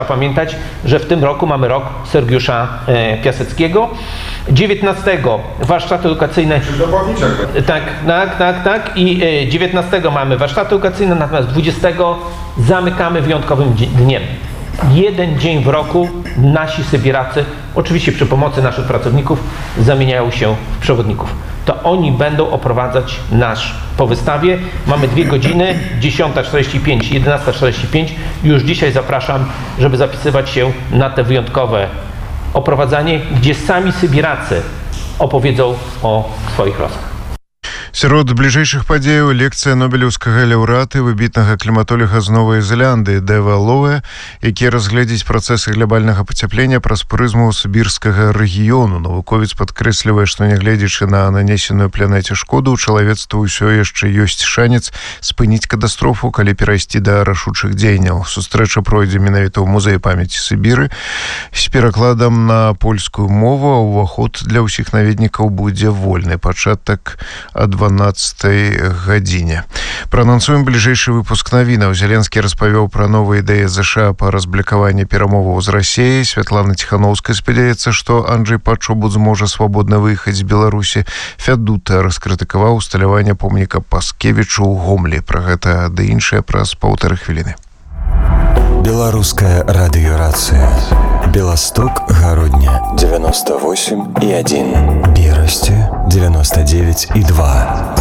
Pamiętać, że w tym roku mamy rok Sergiusza Piaseckiego. 19 warsztaty edukacyjne. Tak. I 19 mamy warsztaty edukacyjne, natomiast 20 zamykamy wyjątkowym dniem. Jeden dzień w roku nasi sybiracy, oczywiście przy pomocy naszych pracowników, zamieniają się w przewodników. To oni będą oprowadzać nasz po wystawie. Mamy 2 godziny, 10:45, 11:45. Już dzisiaj zapraszam, żeby zapisywać się na te wyjątkowe oprowadzanie, gdzie sami sybiracy opowiedzą o swoich losach. Сярод бліжэйшых падзеяў лекцыя нобелеўскага лаўрэата выбітнага кліматолога з Новай Зеландыі Дэва Лоуэ, які разгледзіць працэсы глобальнага пацяплення праз прызму сібірскага рэгіёну. Навуковец падкрэслівае, што нягледзячы на нанесеную планеце шкоду, у чалавецтва ўсё яшчэ ёсць шанец спыніць катастрофу, калі перайсці да рашучых дзеянняў. Сустрэча пройдзе менавіта ў музеі памяці Сібіры з перакладам на польскую мову, а ўваход для ўсіх наведнікаў будзе вольны. Пачатак ад 12 гадзіне. Праанансуем бліжэйшы выпуск навінаў. Зеленскі распавёў пра новыя ідэі ЗША па разблакаванні перамоваў з Расіяй. Святлана Ціхановская спадзяецца, што Анджэй Пачобут зможа свабодна выехаць з Беларусі. Фядута раскрытыкаваў усталяванне помніка Паскевічу ў Гомлі. Пра гэта ды іншае праз 1,5 хвіліны. Беларуская радыёрацыя. Беласток, Гародня 98,1. Берасце 99,2.